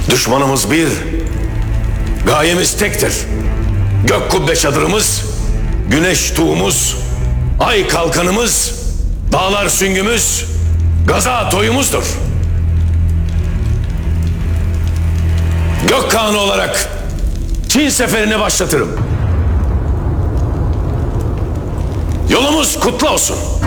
Düşmanımız bir, gayemiz tektir. Gök kubbe çadırımız, güneş tuğumuz, ay kalkanımız, dağlar süngümüz, gaza toyumuzdur. Gökkanı olarak Çin seferini başlatırım. Yolumuz kutlu olsun.